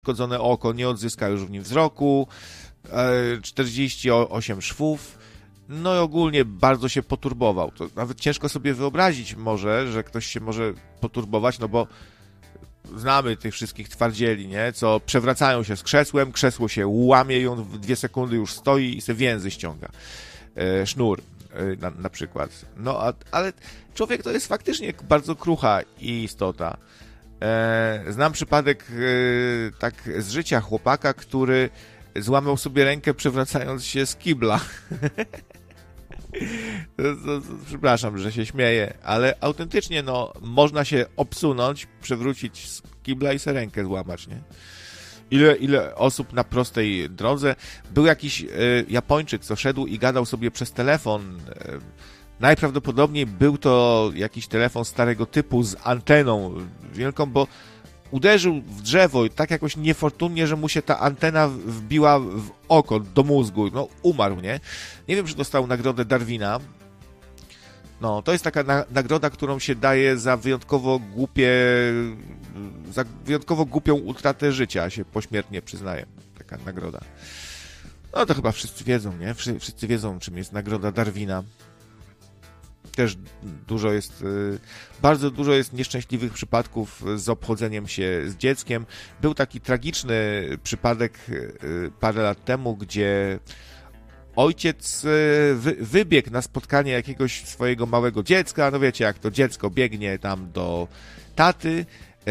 uszkodzone oko, nie odzyska już w nim wzroku, 48 szwów, no i ogólnie bardzo się poturbował. To nawet ciężko sobie wyobrazić może, że ktoś się może poturbować, no bo znamy tych wszystkich twardzieli, nie? Co przewracają się z krzesłem, krzesło się łamie i on w 2 sekundy już stoi i se więzy ściąga. Sznur na przykład. No, ale człowiek to jest faktycznie bardzo krucha istota. Znam przypadek tak z życia chłopaka, który złamał sobie rękę przewracając się z kibla. Przepraszam, że się śmieję, ale autentycznie no, można się obsunąć, przewrócić z kibla i sobie rękę złamać, nie? Ile osób na prostej drodze. Był jakiś Japończyk, co szedł i gadał sobie przez telefon. Najprawdopodobniej był to jakiś telefon starego typu z anteną wielką, bo uderzył w drzewo tak jakoś niefortunnie, że mu się ta antena wbiła w oko, do mózgu. No, umarł, nie? Nie wiem, czy dostał nagrodę Darwina. No, to jest taka nagroda, którą się daje za wyjątkowo głupią utratę życia, się pośmiertnie przyznaje. Taka nagroda. No, to chyba wszyscy wiedzą, nie? Wszyscy wiedzą, czym jest nagroda Darwina. Też bardzo dużo jest nieszczęśliwych przypadków z obchodzeniem się z dzieckiem. Był taki tragiczny przypadek parę lat temu, gdzie ojciec wybiegł na spotkanie jakiegoś swojego małego dziecka. No wiecie, jak to dziecko biegnie tam do taty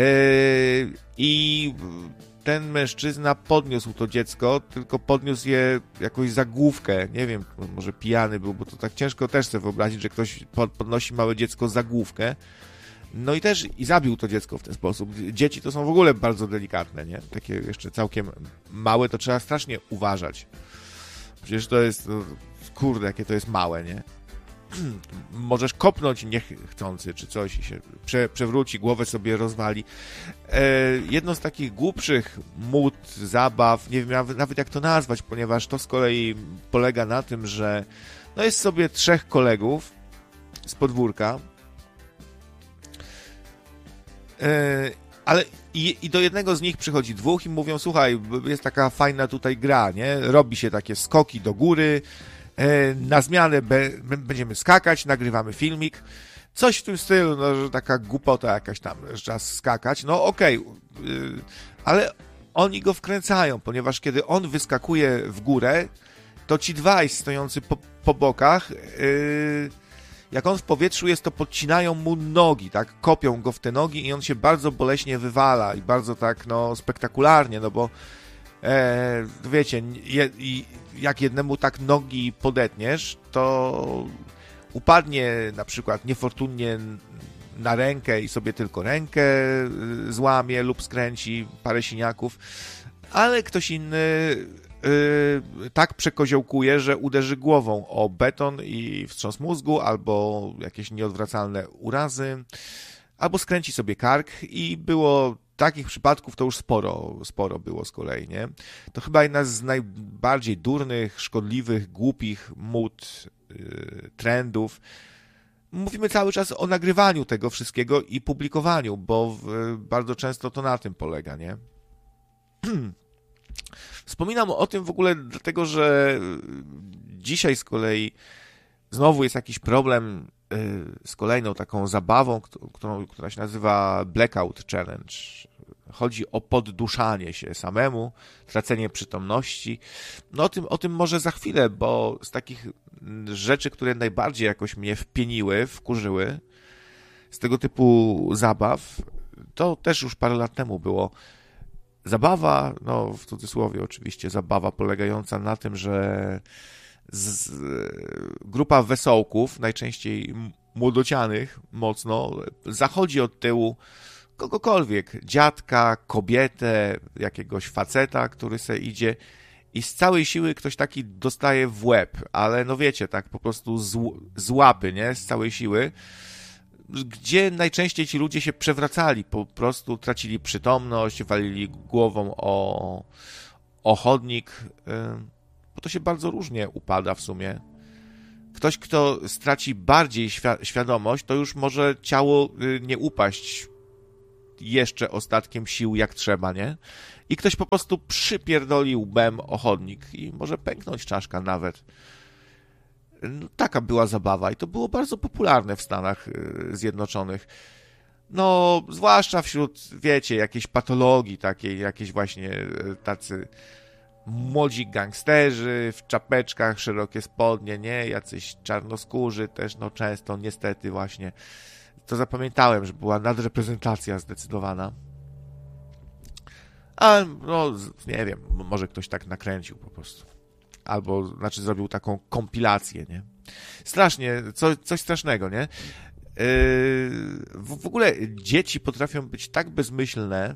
i ten mężczyzna podniósł to dziecko, tylko podniósł je jakoś za główkę. Nie wiem, może pijany był, bo to tak ciężko też sobie wyobrazić, że ktoś podnosi małe dziecko za główkę. No i zabił to dziecko w ten sposób. Dzieci to są w ogóle bardzo delikatne, nie? Takie jeszcze całkiem małe, to trzeba strasznie uważać. Przecież to jest, no, kurde, jakie to jest małe, nie? Możesz kopnąć niechcący, czy coś i się przewróci, głowę sobie rozwali. Jedną z takich głupszych mód, zabaw, nie wiem nawet jak to nazwać, ponieważ to z kolei polega na tym, że no jest sobie 3 kolegów z podwórka, ale i do jednego z nich przychodzi 2 i mówią, słuchaj, jest taka fajna tutaj gra, nie? Robi się takie skoki do góry, na zmianę będziemy skakać, nagrywamy filmik. Coś w tym stylu, no, że taka głupota jakaś tam, że trzeba skakać. No okej, ale oni go wkręcają, ponieważ kiedy on wyskakuje w górę, to ci 2 stojący po bokach, jak on w powietrzu jest, to podcinają mu nogi, tak? Kopią go w te nogi i on się bardzo boleśnie wywala i bardzo tak, no, spektakularnie, no bo wiecie, jak jednemu tak nogi podetniesz, to upadnie na przykład niefortunnie na rękę i sobie tylko rękę złamie lub skręci, parę siniaków, ale ktoś inny tak przekoziołkuje, że uderzy głową o beton i wstrząs mózgu, albo jakieś nieodwracalne urazy, albo skręci sobie kark i było takich przypadków to już sporo było z kolei, nie? To chyba jedna z najbardziej durnych, szkodliwych, głupich mód, trendów. Mówimy cały czas o nagrywaniu tego wszystkiego i publikowaniu, bo bardzo często to na tym polega, nie? Wspominam o tym w ogóle dlatego, że dzisiaj z kolei znowu jest jakiś problem z kolejną taką zabawą, która się nazywa Blackout Challenge. Chodzi o podduszanie się samemu, tracenie przytomności. No o tym może za chwilę, bo z takich rzeczy, które najbardziej jakoś mnie wkurzyły, z tego typu zabaw, to też już parę lat temu było. Zabawa, no w cudzysłowie oczywiście, zabawa polegająca na tym, że grupa wesołków, najczęściej młodocianych mocno, zachodzi od tyłu kogokolwiek, dziadka, kobietę, jakiegoś faceta, który se idzie i z całej siły ktoś taki dostaje w łeb, ale no wiecie, tak po prostu z łapy, nie? Z całej siły, gdzie najczęściej ci ludzie się przewracali, po prostu tracili przytomność, walili głową o chodnik, bo to się bardzo różnie upada w sumie. Ktoś, kto straci bardziej świadomość, to już może ciało nie upaść jeszcze ostatkiem sił jak trzeba, nie? I ktoś po prostu przypierdolił łbem o chodnik i może pęknąć czaszka nawet. No, taka była zabawa i to było bardzo popularne w Stanach Zjednoczonych. No, zwłaszcza wśród, wiecie, jakiejś patologii takiej, jakieś właśnie tacy młodzi gangsterzy w czapeczkach, szerokie spodnie, nie? Jacyś czarnoskórzy też, no często, niestety właśnie. To zapamiętałem, że była nadreprezentacja zdecydowana. A, no, nie wiem, może ktoś tak nakręcił po prostu. Albo, znaczy zrobił taką kompilację, nie? Strasznie, coś strasznego, nie? W ogóle dzieci potrafią być tak bezmyślne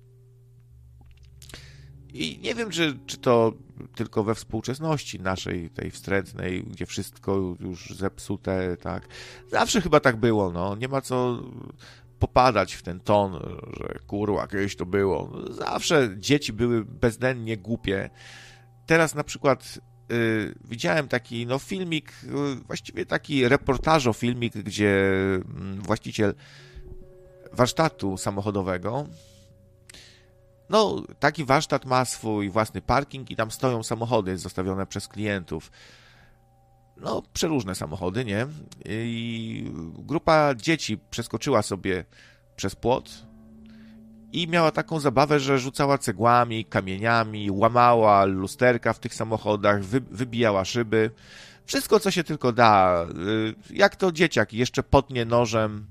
i nie wiem, czy to tylko we współczesności naszej, tej wstrętnej, gdzie wszystko już zepsute, tak. Zawsze chyba tak było, no. Nie ma co popadać w ten ton, że kurwa, kiedyś to było. Zawsze dzieci były bezdennie głupie. Teraz na przykład widziałem taki filmik, właściwie taki reportażofilmik, gdzie właściciel warsztatu samochodowego, no taki warsztat ma swój własny parking i tam stoją samochody zostawione przez klientów. No, przeróżne samochody, nie? I grupa dzieci przeskoczyła sobie przez płot i miała taką zabawę, że rzucała cegłami, kamieniami, łamała lusterka w tych samochodach, wybijała szyby. Wszystko, co się tylko da. Jak to dzieciak jeszcze potnie nożem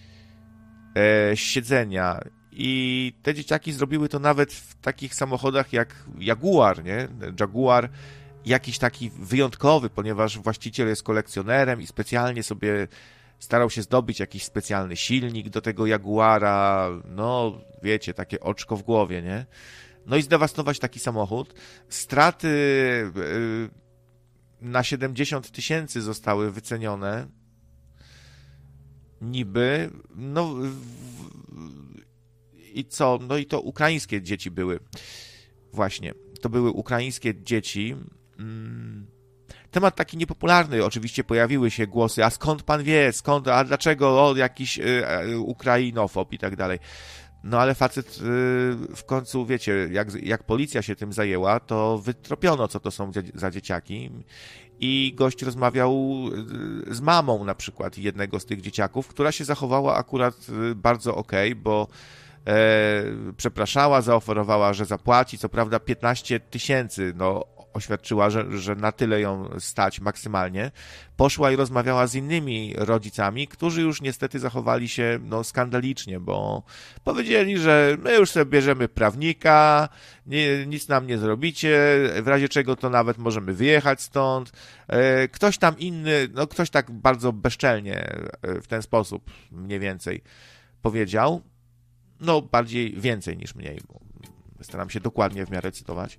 siedzenia. I te dzieciaki zrobiły to nawet w takich samochodach jak Jaguar, nie? Jaguar jakiś taki wyjątkowy, ponieważ właściciel jest kolekcjonerem i specjalnie sobie starał się zdobyć jakiś specjalny silnik do tego Jaguara, no wiecie, takie oczko w głowie, nie? No i zdewastować taki samochód. Straty na 70 000 zostały wycenione. Niby. No i co? No i to ukraińskie dzieci były. Właśnie. To były ukraińskie dzieci. Temat taki niepopularny, oczywiście pojawiły się głosy, a skąd pan wie, a dlaczego, jakiś ukrainofob i tak dalej. No ale facet w końcu, wiecie, jak policja się tym zajęła, to wytropiono, co to są za dzieciaki i gość rozmawiał z mamą na przykład jednego z tych dzieciaków, która się zachowała akurat bardzo okej, bo przepraszała, zaoferowała, że zapłaci, co prawda 15 000, no oświadczyła, że na tyle ją stać maksymalnie. Poszła i rozmawiała z innymi rodzicami, którzy już niestety zachowali się skandalicznie, bo powiedzieli, że my już sobie bierzemy prawnika, nic nam nie zrobicie, w razie czego to nawet możemy wyjechać stąd. Ktoś tam inny, ktoś tak bardzo bezczelnie w ten sposób mniej więcej powiedział. No, bardziej więcej niż mniej, bo staram się dokładnie w miarę cytować.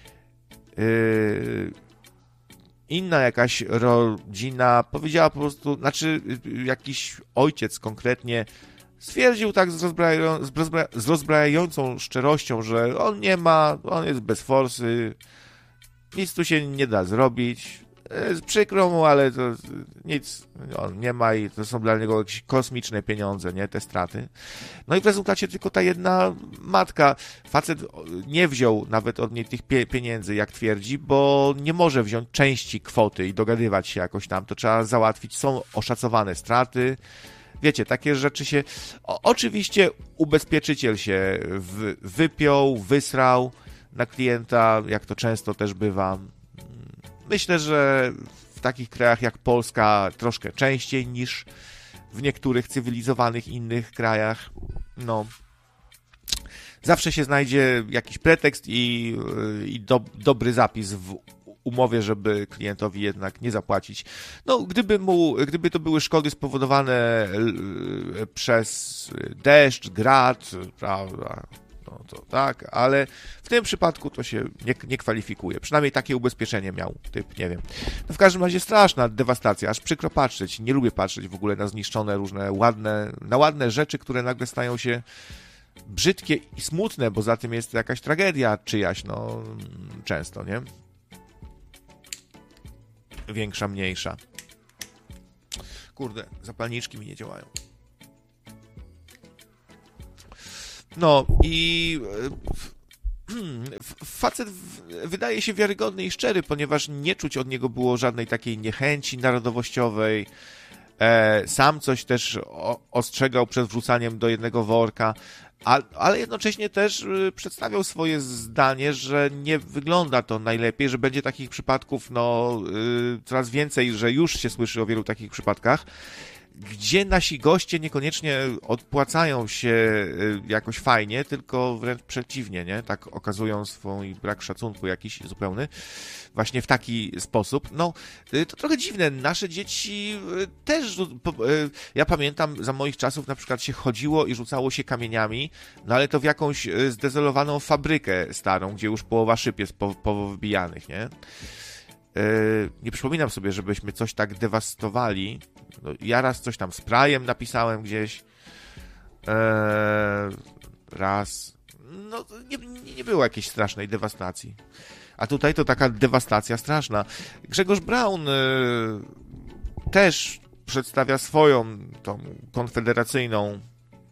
Inna jakaś rodzina powiedziała po prostu, znaczy jakiś ojciec konkretnie stwierdził tak z rozbrajającą szczerością, że on jest bez forsy, nic tu się nie da zrobić. Przykro mu, ale to nic on nie ma i to są dla niego jakieś kosmiczne pieniądze, nie? Te straty. No i w rezultacie tylko ta jedna matka, facet nie wziął nawet od niej tych pieniędzy, jak twierdzi, bo nie może wziąć części kwoty i dogadywać się jakoś tam. To trzeba załatwić. Są oszacowane straty. Wiecie, takie rzeczy się... Oczywiście ubezpieczyciel się wypiął, wysrał na klienta, jak to często też bywa. Myślę, że w takich krajach jak Polska troszkę częściej niż w niektórych cywilizowanych innych krajach. No, zawsze się znajdzie jakiś pretekst i dobry zapis w umowie, żeby klientowi jednak nie zapłacić. No, gdyby to były szkody spowodowane przez deszcz, grad, prawda, no to tak, ale w tym przypadku to się nie kwalifikuje. Przynajmniej takie ubezpieczenie miał typ, nie wiem. No w każdym razie straszna dewastacja, aż przykro patrzeć. Nie lubię patrzeć w ogóle na zniszczone różne ładne rzeczy, które nagle stają się brzydkie i smutne, bo za tym jest jakaś tragedia czyjaś, no często, nie? Większa, mniejsza. Kurde, zapalniczki mi nie działają. No i facet wydaje się wiarygodny i szczery, ponieważ nie czuć od niego było żadnej takiej niechęci narodowościowej. Sam coś też ostrzegał przed wrzucaniem do jednego worka, ale jednocześnie też przedstawiał swoje zdanie, że nie wygląda to najlepiej, że będzie takich przypadków coraz więcej, że już się słyszy o wielu takich przypadkach, gdzie nasi goście niekoniecznie odpłacają się jakoś fajnie, tylko wręcz przeciwnie, nie? Tak okazują swój brak szacunku jakiś zupełny, właśnie w taki sposób. No, to trochę dziwne. Nasze dzieci też, ja pamiętam za moich czasów na przykład się chodziło i rzucało się kamieniami, no ale to w jakąś zdezolowaną fabrykę starą, gdzie już połowa szyb jest powbijanych, nie? Nie przypominam sobie, żebyśmy coś tak dewastowali. No, ja raz coś tam z prajem napisałem gdzieś. Raz. No, nie było jakiejś strasznej dewastacji. A tutaj to taka dewastacja straszna. Grzegorz Braun też przedstawia swoją tą konfederacyjną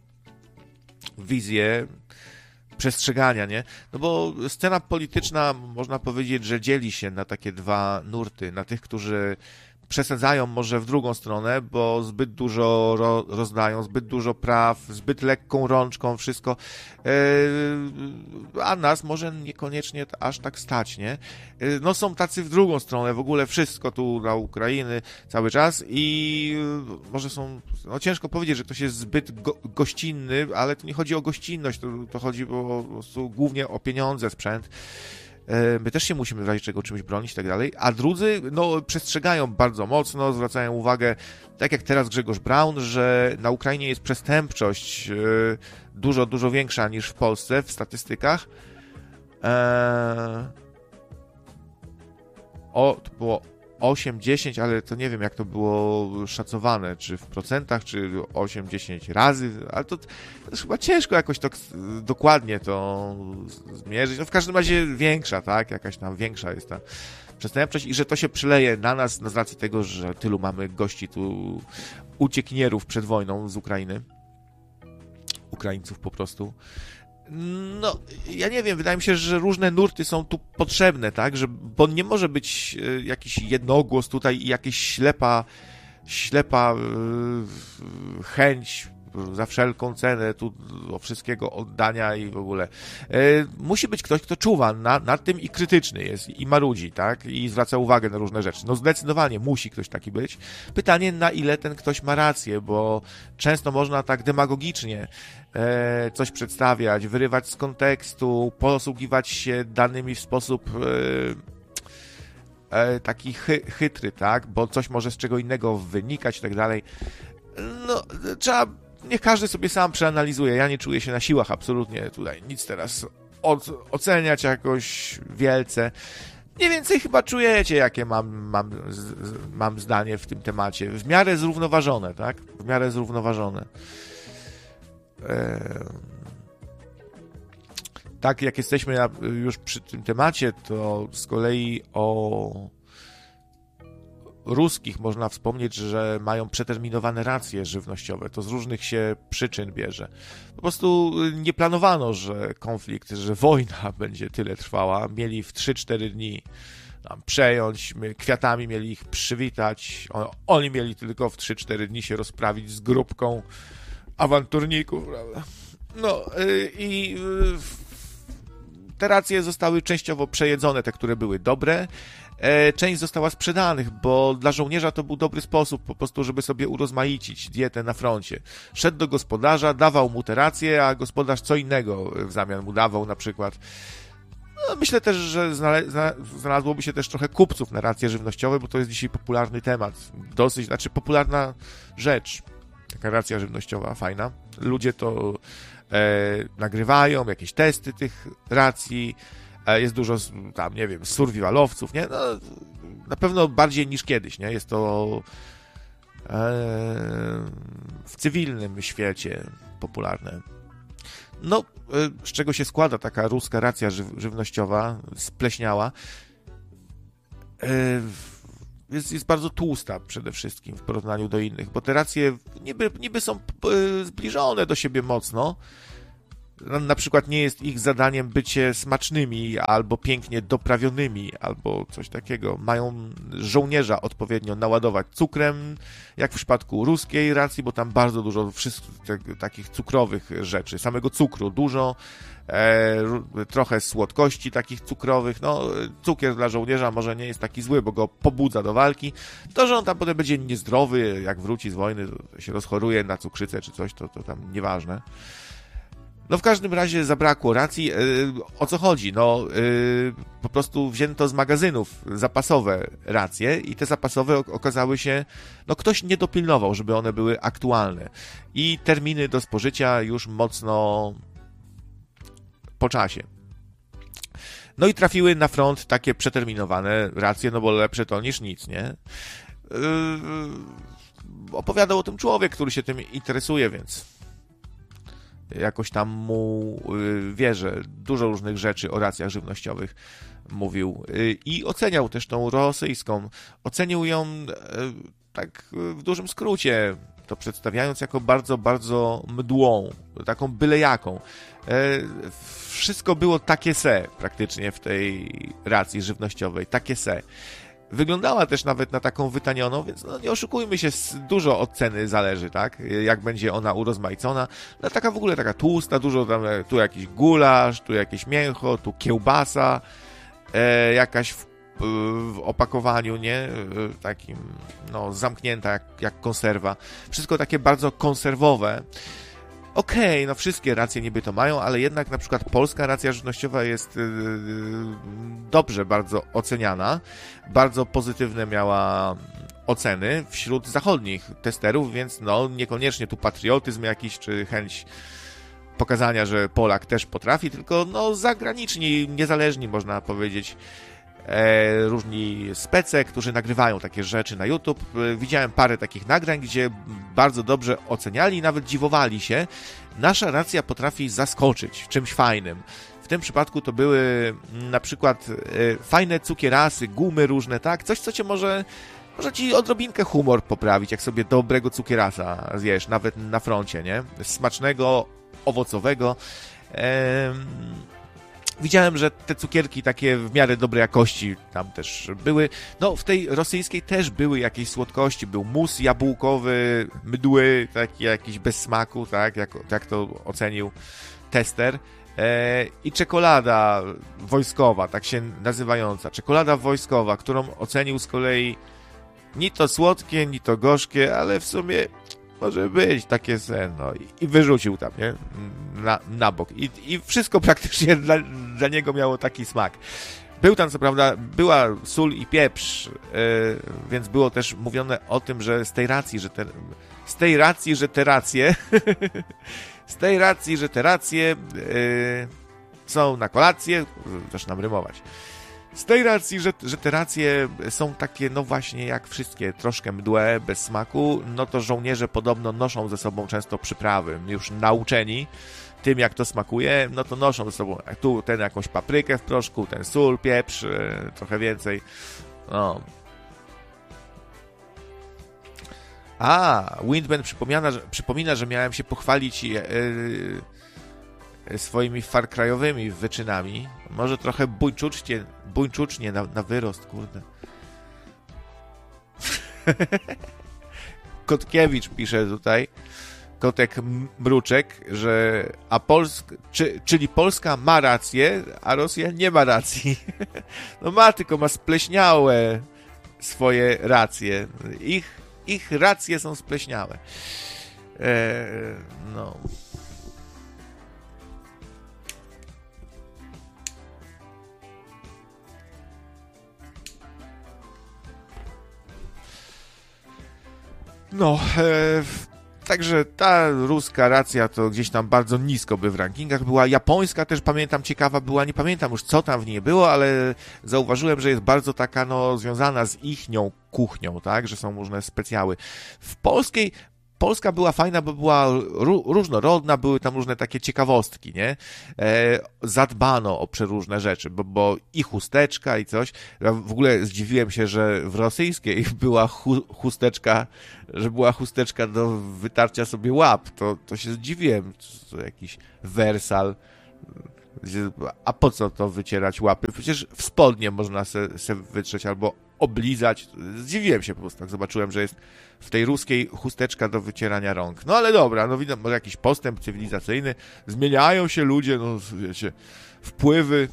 wizję przestrzegania, nie? No bo scena polityczna, można powiedzieć, że dzieli się na takie dwa nurty. Na tych, którzy przesadzają może w drugą stronę, bo zbyt dużo rozdają, zbyt dużo praw, zbyt lekką rączką, wszystko, a nas może niekoniecznie aż tak stać, nie? No są tacy w drugą stronę, w ogóle wszystko tu dla Ukrainy cały czas i może są, no ciężko powiedzieć, że ktoś jest zbyt gościnny, ale tu nie chodzi o gościnność, to chodzi po prostu głównie o pieniądze, sprzęt. My też się musimy w razie czego czymś bronić i tak dalej, a drudzy, no, przestrzegają bardzo mocno, zwracają uwagę, tak jak teraz Grzegorz Braun, że na Ukrainie jest przestępczość dużo, dużo większa niż w Polsce w statystykach. To było 8-10, ale to nie wiem, jak to było szacowane, czy w procentach, czy 8-10 razy, ale to jest chyba ciężko jakoś tak dokładnie to zmierzyć. No w każdym razie większa, tak? Jakaś tam większa jest ta przestępczość i że to się przyleje na nas z racji tego, że tylu mamy gości tu, uciekinierów przed wojną z Ukrainy. Ukraińców po prostu. No, ja nie wiem, wydaje mi się, że różne nurty są tu potrzebne, tak, bo nie może być jakiś jednogłos tutaj i jakaś ślepa chęć za wszelką cenę tu do wszystkiego oddania i w ogóle. Musi być ktoś, kto czuwa nad tym i krytyczny jest i marudzi, tak, i zwraca uwagę na różne rzeczy. No zdecydowanie musi ktoś taki być. Pytanie, na ile ten ktoś ma rację, bo często można tak demagogicznie coś przedstawiać, wyrywać z kontekstu, posługiwać się danymi w sposób taki chytry, tak, bo coś może z czego innego wynikać i tak dalej. No, niech każdy sobie sam przeanalizuje. Ja nie czuję się na siłach absolutnie tutaj nic teraz oceniać jakoś wielce. Mniej więcej chyba czujecie, jakie mam zdanie w tym temacie. W miarę zrównoważone, tak? W miarę zrównoważone. Tak, jak jesteśmy już przy tym temacie, to z kolei o ruskich można wspomnieć, że mają przeterminowane racje żywnościowe. To z różnych się przyczyn bierze. Po prostu nie planowano, że konflikt, że wojna będzie tyle trwała. Mieli w 3-4 dni przejąć, kwiatami mieli ich przywitać. Oni mieli tylko w 3-4 dni się rozprawić z grupką awanturników, prawda? No i te racje zostały częściowo przejedzone, te, które były dobre. Część została sprzedanych, bo dla żołnierza to był dobry sposób po prostu, żeby sobie urozmaicić dietę na froncie. Szedł do gospodarza, dawał mu te racje, a gospodarz co innego w zamian mu dawał, na przykład. No, myślę też, że znalazłoby się też trochę kupców na racje żywnościowe, bo to jest dzisiaj popularny temat. Popularna rzecz. Taka racja żywnościowa, fajna. Ludzie to nagrywają, jakieś testy tych racji. Jest dużo tam, nie wiem, survivalowców, nie? No, na pewno bardziej niż kiedyś, nie? Jest to w cywilnym świecie popularne. No, z czego się składa taka ruska racja żywnościowa, spleśniała? Jest bardzo tłusta przede wszystkim w porównaniu do innych, bo te racje niby są zbliżone do siebie mocno, Na przykład nie jest ich zadaniem bycie smacznymi, albo pięknie doprawionymi, albo coś takiego. Mają żołnierza odpowiednio naładować cukrem, jak w przypadku ruskiej racji, bo tam bardzo dużo takich cukrowych rzeczy, samego cukru dużo, trochę słodkości takich cukrowych. No, cukier dla żołnierza może nie jest taki zły, bo go pobudza do walki. To, że on tam potem będzie niezdrowy, jak wróci z wojny, to się rozchoruje na cukrzycę czy coś, to tam nieważne. No w każdym razie zabrakło racji. O co chodzi? No po prostu wzięto z magazynów zapasowe racje i te zapasowe okazały się, no ktoś nie dopilnował, żeby one były aktualne. I terminy do spożycia już mocno po czasie. No i trafiły na front takie przeterminowane racje, no bo lepsze to niż nic, nie? Opowiadał o tym człowiek, który się tym interesuje, więc jakoś tam mu wierzę. Dużo różnych rzeczy o racjach żywnościowych mówił i oceniał też tą rosyjską. Ocenił ją tak w dużym skrócie, to przedstawiając jako bardzo, bardzo mdłą, taką byle jaką. Wszystko było takie se praktycznie w tej racji żywnościowej, takie se. Wyglądała też nawet na taką wytanioną, więc no nie oszukujmy się, dużo od ceny zależy, tak? Jak będzie ona urozmaicona. No taka w ogóle taka tłusta, dużo tam, tu jakiś gulasz, tu jakieś mięcho, tu kiełbasa, jakaś w opakowaniu, nie? Takim, no zamknięta jak konserwa. Wszystko takie bardzo konserwowe. Okej, no wszystkie racje niby to mają, ale jednak na przykład polska racja żywnościowa jest dobrze bardzo oceniana. Bardzo pozytywne miała oceny wśród zachodnich testerów, więc no niekoniecznie tu patriotyzm jakiś, czy chęć pokazania, że Polak też potrafi, tylko no zagraniczni, niezależni można powiedzieć, różni spece, którzy nagrywają takie rzeczy na YouTube. Widziałem parę takich nagrań, gdzie bardzo dobrze oceniali, nawet dziwowali się. Nasza racja potrafi zaskoczyć czymś fajnym. W tym przypadku to były na przykład fajne cukierasy, gumy różne, tak? Coś, co cię może ci odrobinkę humor poprawić, jak sobie dobrego cukierasa zjesz, nawet na froncie, nie? Smacznego, owocowego. Widziałem, że te cukierki takie w miarę dobrej jakości tam też były. No, w tej rosyjskiej też były jakieś słodkości. Był mus jabłkowy, mdły, taki jakiś bez smaku, tak? Jak to ocenił tester. I czekolada wojskowa, tak się nazywająca. Czekolada wojskowa, którą ocenił z kolei ni to słodkie, ni to gorzkie, ale w sumie może być takie sen, no i wyrzucił tam, nie? Na bok. I wszystko praktycznie dla niego miało taki smak. Był tam, co prawda, była sól i pieprz, więc było też mówione o tym, że z tej racji, że te racje są na kolację, zaczynam rymować. Z tej racji, że te racje są takie, no właśnie jak wszystkie, troszkę mdłe, bez smaku, no to żołnierze podobno noszą ze sobą często przyprawy, już nauczeni tym, jak to smakuje, no to noszą ze sobą tu ten jakąś paprykę w proszku, ten sól, pieprz, trochę więcej. No. Windman przypomina, że miałem się pochwalić swoimi farkrajowymi wyczynami. Może trochę buńczucznie na wyrost, kurde. Kotkiewicz pisze tutaj, Kotek Mruczek, że czyli Polska ma rację, a Rosja nie ma racji. No ma, tylko ma spleśniałe swoje racje. Ich racje są spleśniałe. No. No, także ta ruska racja to gdzieś tam bardzo nisko by w rankingach była. Japońska też, pamiętam, ciekawa była, nie pamiętam już co tam w niej było, ale zauważyłem, że jest bardzo taka, no, związana z ichnią kuchnią, tak, że są różne specjały. W polskiej Polska była fajna, bo była różnorodna, były tam różne takie ciekawostki, nie? Zadbano o przeróżne rzeczy, bo i chusteczka i coś. Ja w ogóle zdziwiłem się, że w rosyjskiej była chusteczka do wytarcia sobie łap. To się zdziwiłem. To jakiś wersal. A po co to wycierać łapy? Przecież w spodnie można se wytrzeć albo oblizać. Zdziwiłem się po prostu, jak zobaczyłem, że jest w tej ruskiej chusteczka do wycierania rąk. No ale dobra, no widać, może jakiś postęp cywilizacyjny. Zmieniają się ludzie, no wiecie, wpływy.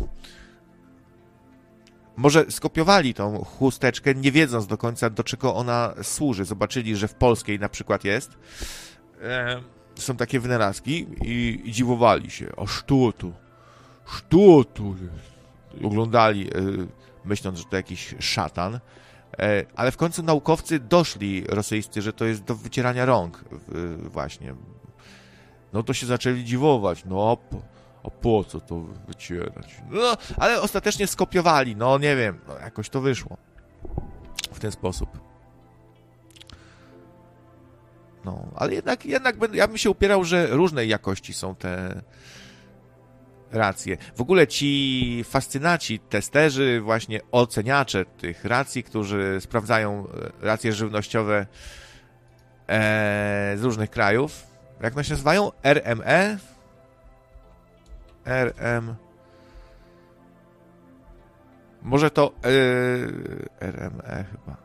Może skopiowali tą chusteczkę, nie wiedząc do końca, do czego ona służy. Zobaczyli, że w polskiej na przykład jest. Są takie wynalazki i dziwowali się. O, co tu jest? Oglądali, myśląc, że to jakiś szatan. Ale w końcu naukowcy doszli rosyjscy, że to jest do wycierania rąk właśnie. No to się zaczęli dziwować. No a po co to wycierać? No, ale ostatecznie skopiowali. No nie wiem, no, jakoś to wyszło w ten sposób. No, ale jednak ja bym się upierał, że różnej jakości są te racje. W ogóle ci fascynaci, testerzy, właśnie oceniacze tych racji, którzy sprawdzają racje żywnościowe z różnych krajów. Jak one się nazywają? RME? Może to RME chyba.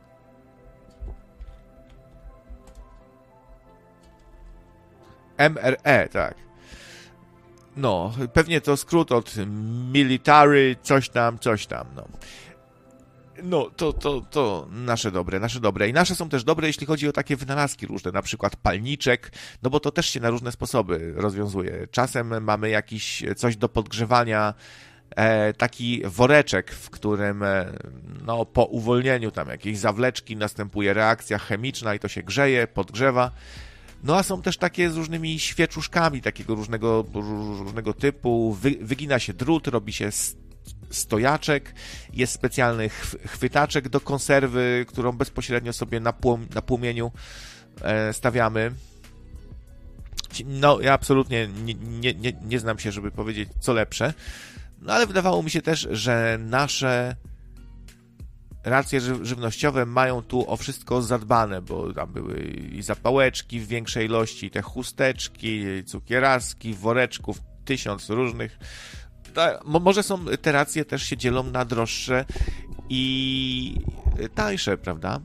MRE, tak. No, pewnie to skrót od military, coś tam, no. No, to nasze dobre. I nasze są też dobre, jeśli chodzi o takie wynalazki różne, na przykład palniczek, no bo to też się na różne sposoby rozwiązuje. Czasem mamy jakiś coś do podgrzewania, taki woreczek, w którym no, po uwolnieniu tam jakiejś zawleczki następuje reakcja chemiczna i to się grzeje, podgrzewa. No a są też takie z różnymi świeczuszkami takiego różnego typu. Wygina się drut, robi się stojaczek, jest specjalny chwytaczek do konserwy, którą bezpośrednio sobie na płomieniu stawiamy. No ja absolutnie nie znam się, żeby powiedzieć co lepsze, no ale wydawało mi się też, że nasze racje żywnościowe mają tu o wszystko zadbane, bo tam były i zapałeczki w większej ilości, te chusteczki, cukieraski, woreczków, 1000 różnych. Może są te racje też się dzielą na droższe i tańsze, prawda?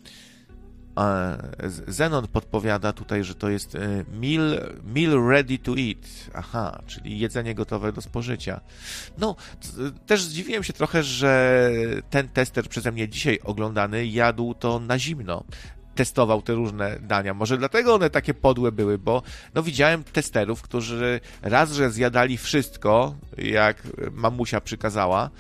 Zenon podpowiada tutaj, że to jest meal ready to eat. Aha, czyli jedzenie gotowe do spożycia. No, też zdziwiłem się trochę, że ten tester przeze mnie dzisiaj oglądany jadł to na zimno. Testował te różne dania. Może dlatego one takie podłe były, bo no widziałem testerów, którzy raz, że zjadali wszystko, jak mamusia przykazała,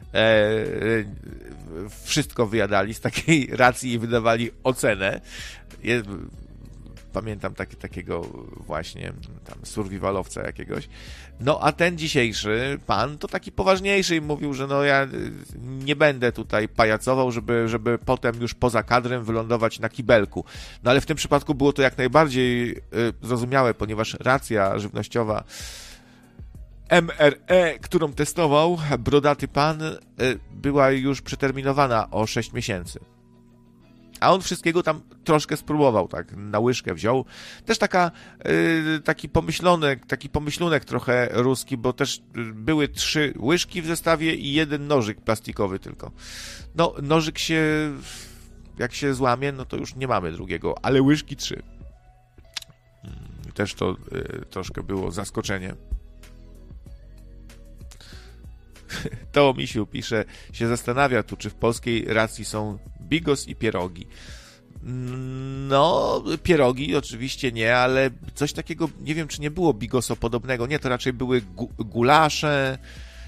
wszystko wyjadali z takiej racji i wydawali ocenę. Pamiętam takiego właśnie tam survivalowca jakiegoś. No a ten dzisiejszy pan to taki poważniejszy i mówił, że no ja nie będę tutaj pajacował, żeby potem już poza kadrem wylądować na kibelku. No ale w tym przypadku było to jak najbardziej zrozumiałe, ponieważ racja żywnościowa MRE, którą testował brodaty pan, była już przeterminowana o 6 miesięcy. A on wszystkiego tam troszkę spróbował, tak, na łyżkę wziął. Też taki pomyślunek trochę ruski, bo też były 3 łyżki w zestawie i 1 nożyk plastikowy tylko. No, nożyk się, jak się złamie, no to już nie mamy drugiego, ale łyżki 3. Też to troszkę było zaskoczenie. To Misiu pisze, się zastanawia tu, czy w polskiej racji są bigos i pierogi. No, pierogi oczywiście nie, ale coś takiego, nie wiem, czy nie było bigosopodobnego. Nie, to raczej były gulasze,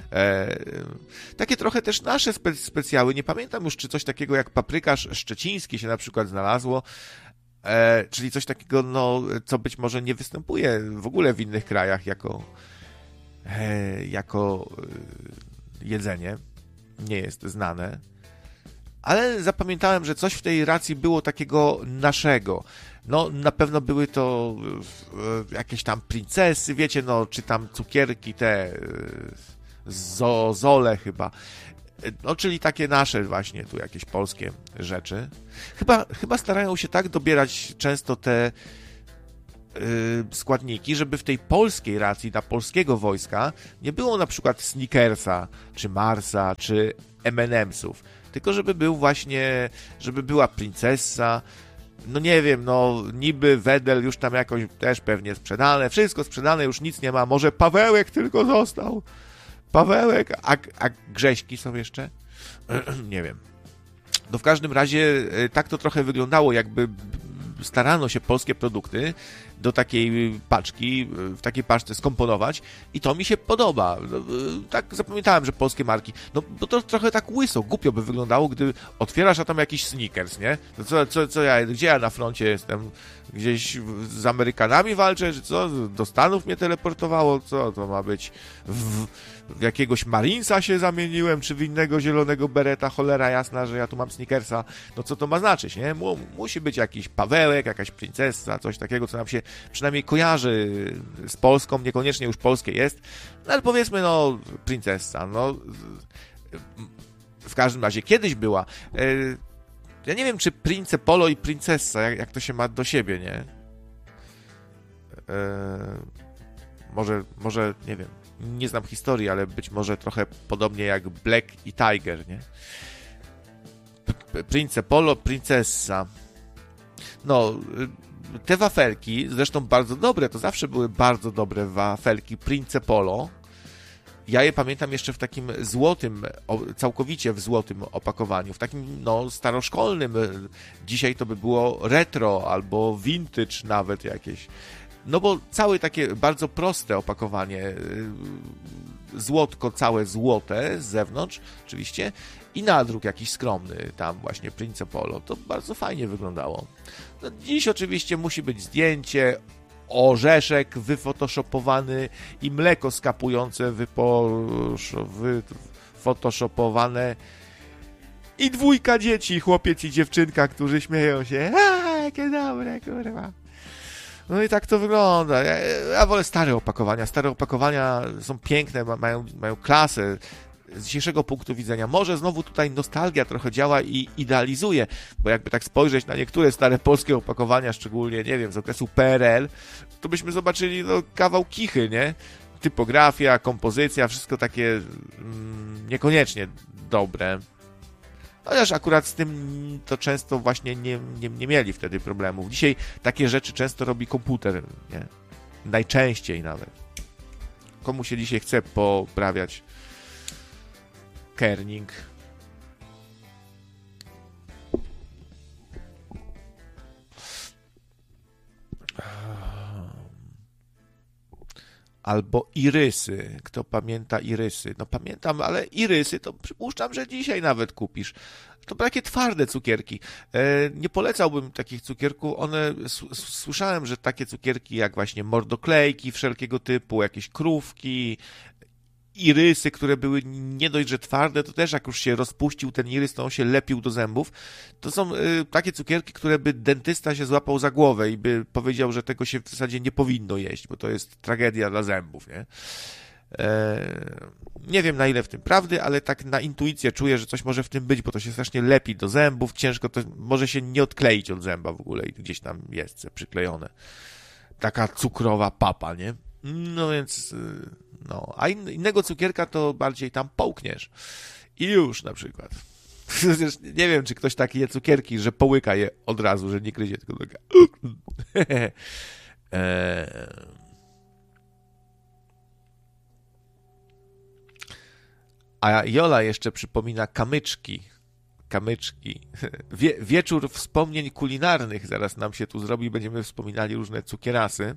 takie trochę też nasze specjały. Nie pamiętam już, czy coś takiego jak paprykarz szczeciński się na przykład znalazło, czyli coś takiego, no, co być może nie występuje w ogóle w innych krajach jako jedzenie, nie jest znane, ale zapamiętałem, że coś w tej racji było takiego naszego. No, na pewno były to jakieś tam princesy, wiecie, no, czy tam cukierki te, zole chyba. No, czyli takie nasze właśnie, tu jakieś polskie rzeczy. Chyba starają się tak dobierać często te składniki, żeby w tej polskiej racji dla polskiego wojska nie było na przykład Snickersa, czy Marsa, czy M&M'sów, tylko żeby była princesa, no nie wiem, no niby Wedel już tam jakoś też pewnie sprzedane, wszystko sprzedane, już nic nie ma, może Pawełek tylko został. Pawełek, a Grześki są jeszcze? Nie wiem. No w każdym razie tak to trochę wyglądało, jakby starano się polskie produkty do takiej paczki, w takiej paczce skomponować i to mi się podoba. Tak zapamiętałem, że polskie marki, no bo to trochę tak łyso, głupio by wyglądało, gdy otwierasz, a tam jakiś Snickers, nie? Gdzie ja na froncie jestem? Gdzieś z Amerykanami walczę, czy co? Do Stanów mnie teleportowało? Co to ma być? W jakiegoś Marinesa się zamieniłem, czy w innego zielonego bereta, cholera jasna, że ja tu mam Snickersa. No co to ma znaczyć, nie? Musi być jakiś Pawełek, jakaś princesa, coś takiego, co nam się przynajmniej kojarzy z Polską, niekoniecznie już polskie jest, no ale powiedzmy, no, princesa, no, w każdym razie kiedyś była. Ja nie wiem, czy Prince Polo i Princessa, jak to się ma do siebie, nie? Może, nie wiem, nie znam historii, ale być może trochę podobnie jak Black i Tiger, nie? Prince Polo, Princessa. No, te wafelki, zresztą bardzo dobre, to zawsze były bardzo dobre wafelki Prince Polo. Ja je pamiętam jeszcze w takim złotym, całkowicie w złotym opakowaniu, w takim, no, staroszkolnym. Dzisiaj to by było retro albo vintage nawet jakieś. No bo całe takie bardzo proste opakowanie, złotko całe złote z zewnątrz oczywiście i nadruk jakiś skromny, tam właśnie Prince Polo, to bardzo fajnie wyglądało. No, dziś oczywiście musi być zdjęcie, orzeszek wyfotoshopowany i mleko skapujące wyfotoshopowane i dwójka dzieci, chłopiec i dziewczynka, którzy śmieją się. Jakie dobre, kurwa. No i tak to wygląda. Ja wolę stare opakowania. Stare opakowania są piękne, mają klasę. Z dzisiejszego punktu widzenia. Może znowu tutaj nostalgia trochę działa i idealizuje, bo jakby tak spojrzeć na niektóre stare polskie opakowania, szczególnie, nie wiem, z okresu PRL, to byśmy zobaczyli, no, kawał kichy, nie? Typografia, kompozycja, wszystko takie niekoniecznie dobre. Chociaż akurat z tym to często właśnie nie mieli wtedy problemów. Dzisiaj takie rzeczy często robi komputer, nie? Najczęściej nawet. Komu się dzisiaj chce poprawiać kerning? Albo irysy. Kto pamięta irysy? No pamiętam, ale irysy to przypuszczam, że dzisiaj nawet kupisz. To takie twarde cukierki. Nie polecałbym takich cukierków. Słyszałem, że takie cukierki jak właśnie mordoklejki wszelkiego typu, jakieś krówki, irysy, które były nie dość, że twarde, to też jak już się rozpuścił ten irys, to on się lepił do zębów. To są takie cukierki, które by dentysta się złapał za głowę i by powiedział, że tego się w zasadzie nie powinno jeść, bo to jest tragedia dla zębów, nie? Nie wiem, na ile w tym prawdy, ale tak na intuicję czuję, że coś może w tym być, bo to się strasznie lepi do zębów, ciężko to może się nie odkleić od zęba w ogóle i gdzieś tam jest przyklejone. Taka cukrowa papa, nie? No więc, no, a innego cukierka to bardziej tam połkniesz. I już na przykład. Nie wiem, czy ktoś taki je cukierki, że połyka je od razu, że nie gryzie, tylko taka. A Jola jeszcze przypomina kamyczki. Kamyczki. Wieczór wspomnień kulinarnych zaraz nam się tu zrobi. Będziemy wspominali różne cukierasy.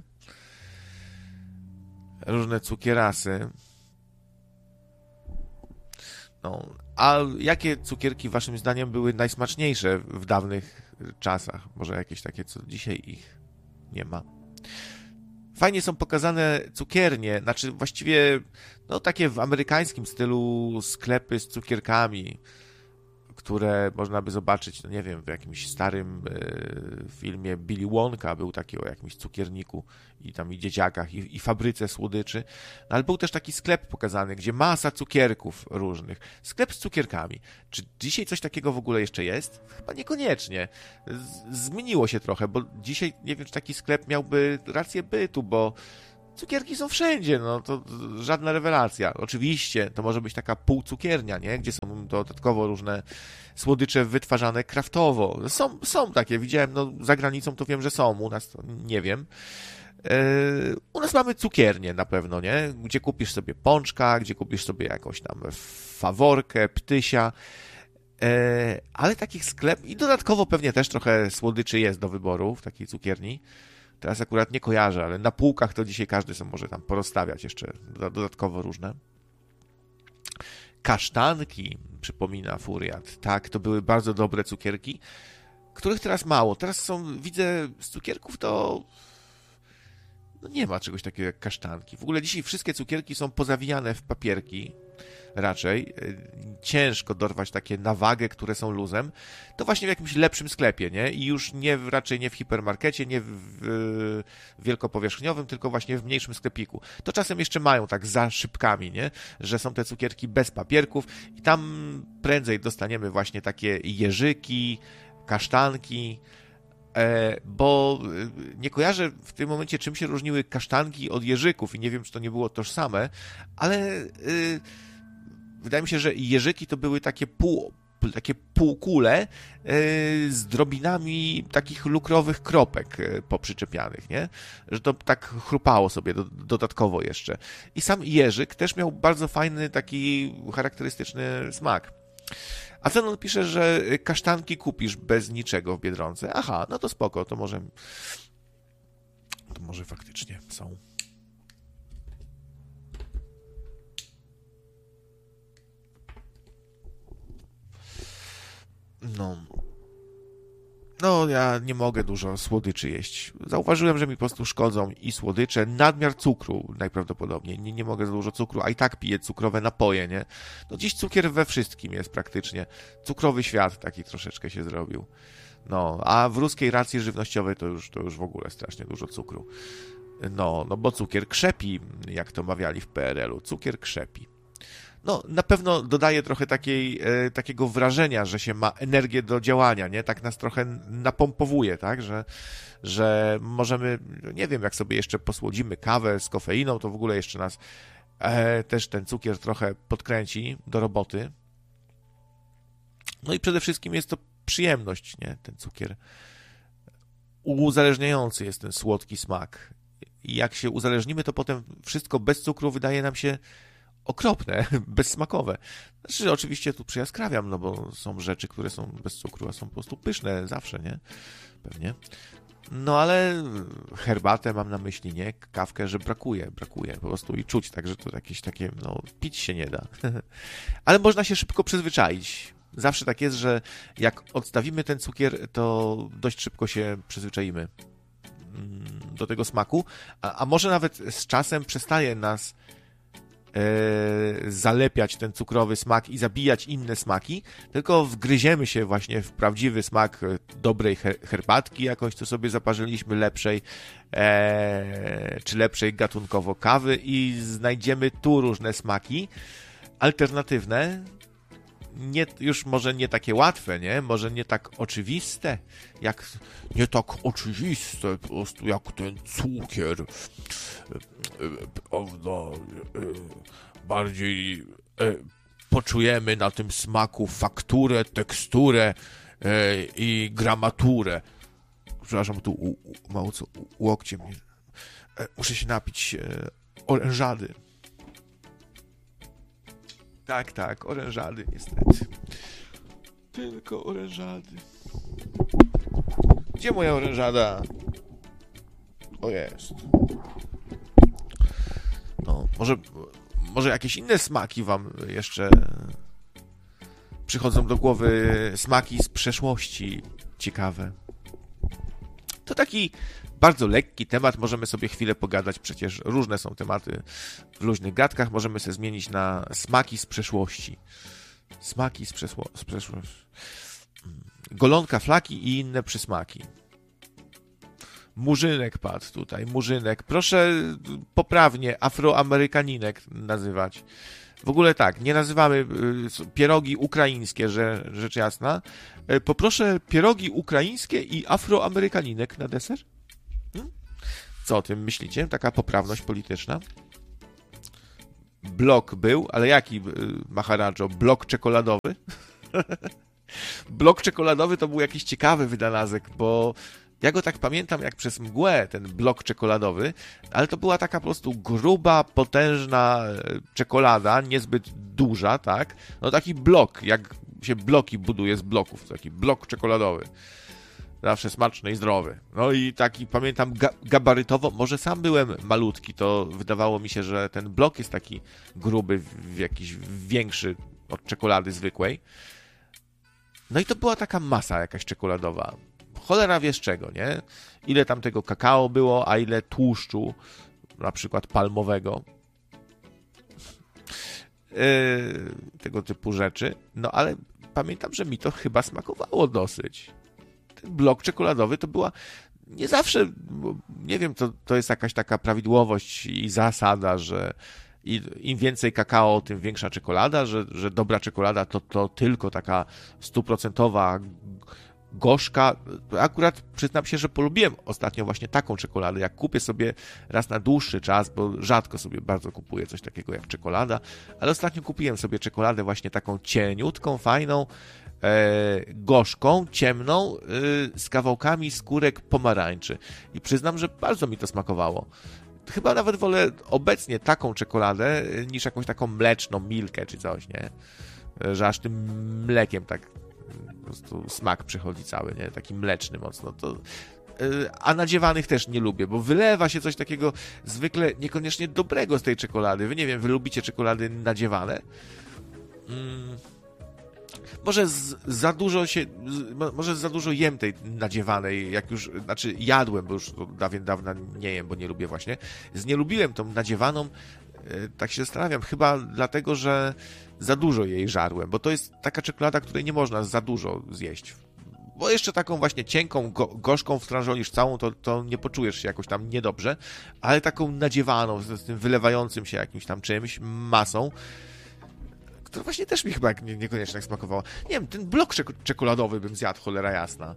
No, a jakie cukierki waszym zdaniem były najsmaczniejsze w dawnych czasach? Może jakieś takie, co dzisiaj ich nie ma? Fajnie są pokazane cukiernie, znaczy właściwie no takie w amerykańskim stylu sklepy z cukierkami, które można by zobaczyć, no nie wiem, w jakimś starym filmie Billy Wonka był taki o jakimś cukierniku i tam i dzieciakach i fabryce słodyczy, no, ale był też taki sklep pokazany, gdzie masa cukierków różnych. Sklep z cukierkami. Czy dzisiaj coś takiego w ogóle jeszcze jest? Chyba niekoniecznie. Zmieniło się trochę, bo dzisiaj nie wiem, czy taki sklep miałby rację bytu, bo cukierki są wszędzie, no to żadna rewelacja. Oczywiście to może być taka półcukiernia, nie? Gdzie są dodatkowo różne słodycze wytwarzane kraftowo. Są takie, widziałem, no za granicą to wiem, że są, u nas to nie wiem. U nas mamy cukiernię na pewno, nie? Gdzie kupisz sobie pączka, gdzie kupisz sobie jakąś tam faworkę, ptysia, ale takich sklepów i dodatkowo pewnie też trochę słodyczy jest do wyboru w takiej cukierni. Teraz akurat nie kojarzę, ale na półkach to dzisiaj każdy sobie może tam porozstawiać jeszcze dodatkowo różne. Kasztanki, przypomina Furiat. Tak, to były bardzo dobre cukierki, których teraz mało. Teraz są, widzę, z cukierków to no nie ma czegoś takiego jak kasztanki. W ogóle dzisiaj wszystkie cukierki są pozawijane w papierki raczej. Ciężko dorwać takie na wagę, które są luzem. To właśnie w jakimś lepszym sklepie, nie? I już raczej nie w hipermarkecie, nie w wielkopowierzchniowym, tylko właśnie w mniejszym sklepiku. To czasem jeszcze mają tak za szybkami, nie? Że są te cukierki bez papierków i tam prędzej dostaniemy właśnie takie jeżyki, kasztanki, bo nie kojarzę w tym momencie, czym się różniły kasztanki od jeżyków i nie wiem, czy to nie było tożsame, ale wydaje mi się, że jeżyki to były takie półkule z drobinami takich lukrowych kropek poprzyczepianych, nie? Że to tak chrupało sobie dodatkowo jeszcze. I sam jeżyk też miał bardzo fajny, taki charakterystyczny smak. A Zenon pisze, że kasztanki kupisz bez niczego w Biedronce. Aha, no to spoko, to może faktycznie są. No, ja nie mogę dużo słodyczy jeść. Zauważyłem, że mi po prostu szkodzą i słodycze, nadmiar cukru najprawdopodobniej. Nie mogę za dużo cukru, a i tak piję cukrowe napoje, nie? No dziś cukier we wszystkim jest praktycznie. Cukrowy świat taki troszeczkę się zrobił. No, a w ruskiej racji żywnościowej to już w ogóle strasznie dużo cukru. No bo cukier krzepi, jak to mawiali w PRL-u. Cukier krzepi. No, na pewno dodaje trochę takiego wrażenia, że się ma energię do działania, nie? Tak nas trochę napompowuje, tak? Że możemy, nie wiem, jak sobie jeszcze posłodzimy kawę z kofeiną, to w ogóle jeszcze nas też ten cukier trochę podkręci do roboty. No i przede wszystkim jest to przyjemność, nie? Ten cukier. Uzależniający jest ten słodki smak. I jak się uzależnimy, to potem wszystko bez cukru wydaje nam się okropne, bezsmakowe. Znaczy, oczywiście tu przyjaskrawiam, no bo są rzeczy, które są bez cukru, a są po prostu pyszne zawsze, nie? Pewnie. No ale herbatę mam na myśli, nie? Kawkę, że brakuje po prostu i czuć, także to jakieś takie, no, pić się nie da. Ale można się szybko przyzwyczaić. Zawsze tak jest, że jak odstawimy ten cukier, to dość szybko się przyzwyczaimy do tego smaku, a może nawet z czasem przestaje nas zalepiać ten cukrowy smak i zabijać inne smaki, tylko wgryziemy się właśnie w prawdziwy smak dobrej herbatki jakąś, co sobie zaparzyliśmy, lepszej czy lepszej gatunkowo kawy i znajdziemy tu różne smaki alternatywne, już może nie takie łatwe, nie? Może nie tak oczywiste, nie tak oczywiste po prostu jak ten cukier, prawda? Bardziej poczujemy na tym smaku fakturę, teksturę i gramaturę. Przepraszam, tu mało co łokciem. Muszę się napić orężady. Tak, orężady niestety. Tylko orężady. Gdzie moja orężada? O, jest. No, może jakieś inne smaki wam jeszcze przychodzą do głowy, smaki z przeszłości ciekawe. To taki bardzo lekki temat, możemy sobie chwilę pogadać, przecież różne są tematy w luźnych gadkach, możemy sobie zmienić na smaki z przeszłości. Smaki z golonka, flaki i inne przysmaki. Murzynek padł tutaj, murzynek. Proszę poprawnie afroamerykaninek nazywać. W ogóle tak, nie nazywamy pierogi ukraińskie, rzecz jasna. Poproszę pierogi ukraińskie i afroamerykaninek na deser. Co o tym myślicie? Taka poprawność polityczna. Blok był, ale jaki, Maharadżo? Blok czekoladowy? Blok czekoladowy to był jakiś ciekawy wynalazek, bo ja go tak pamiętam jak przez mgłę, ten blok czekoladowy, ale to była taka po prostu gruba, potężna czekolada, niezbyt duża, tak? No taki blok, jak się bloki buduje z bloków, taki blok czekoladowy. Zawsze smaczny i zdrowy. No i taki, pamiętam, gabarytowo, może sam byłem malutki, to wydawało mi się, że ten blok jest taki gruby, jakiś większy od czekolady zwykłej. No i to była taka masa jakaś czekoladowa. Cholera wie z czego, nie? Ile tam tego kakao było, a ile tłuszczu, na przykład palmowego. Tego typu rzeczy. No ale pamiętam, że mi to chyba smakowało dosyć. Ten blok czekoladowy to była nie zawsze, nie wiem, to jest jakaś taka prawidłowość i zasada, że im więcej kakao, tym większa czekolada, że dobra czekolada to tylko taka 100% gorzka. Akurat przyznam się, że polubiłem ostatnio właśnie taką czekoladę, jak kupię sobie raz na dłuższy czas, bo rzadko sobie bardzo kupuję coś takiego jak czekolada, ale ostatnio kupiłem sobie czekoladę właśnie taką cieniutką, fajną, gorzką, ciemną, z kawałkami skórek pomarańczy. I przyznam, że bardzo mi to smakowało. Chyba nawet wolę obecnie taką czekoladę niż jakąś taką mleczną, milkę czy coś, nie? Że aż tym mlekiem tak po prostu smak przychodzi cały, nie? Taki mleczny mocno. A nadziewanych też nie lubię, bo wylewa się coś takiego zwykle niekoniecznie dobrego z tej czekolady. Wy nie wiem, wy lubicie czekolady nadziewane? Może za dużo jem tej nadziewanej, jak już, znaczy jadłem, bo już dawna nie jem, bo nie lubię właśnie. Znielubiłem tą nadziewaną, tak się zastanawiam, chyba dlatego, że za dużo jej żarłem, bo to jest taka czekolada, której nie można za dużo zjeść. Bo jeszcze taką właśnie cienką, gorzką wstrążolisz całą, to nie poczujesz się jakoś tam niedobrze, ale taką nadziewaną, z tym wylewającym się jakimś tam czymś, masą, to właśnie też mi chyba niekoniecznie tak smakowało. Nie wiem, ten blok czekoladowy bym zjadł, cholera jasna.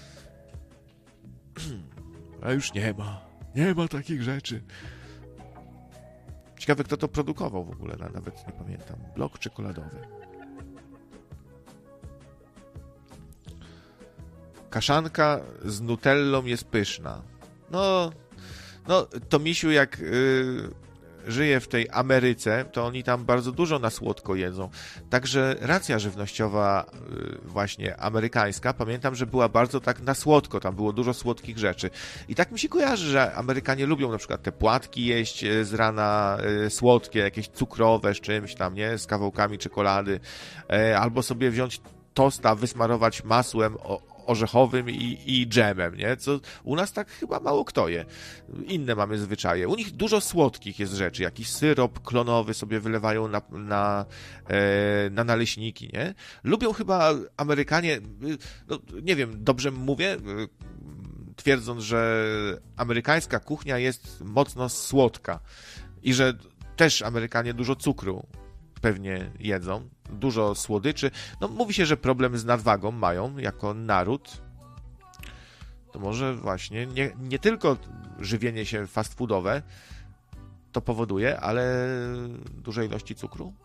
A już nie ma. Nie ma takich rzeczy. Ciekawe, kto to produkował w ogóle, nawet nie pamiętam. Blok czekoladowy. Kaszanka z nutellą jest pyszna. No to misiu jak żyje w tej Ameryce, to oni tam bardzo dużo na słodko jedzą. Także racja żywnościowa właśnie amerykańska, pamiętam, że była bardzo tak na słodko, tam było dużo słodkich rzeczy. I tak mi się kojarzy, że Amerykanie lubią na przykład te płatki jeść z rana słodkie, jakieś cukrowe z czymś tam, nie? Z kawałkami czekolady. Albo sobie wziąć tosta, wysmarować masłem orzechowym i dżemem, nie? Co u nas tak chyba mało kto je. Inne mamy zwyczaje. U nich dużo słodkich jest rzeczy. Jakiś syrop klonowy sobie wylewają na naleśniki, nie? Lubią chyba Amerykanie, no, nie wiem, dobrze mówię, twierdząc, że amerykańska kuchnia jest mocno słodka i że też Amerykanie dużo cukru pewnie jedzą, dużo słodyczy. No mówi się, że problem z nadwagą mają jako naród. To może właśnie nie tylko żywienie się fast foodowe to powoduje, ale duże ilości cukru?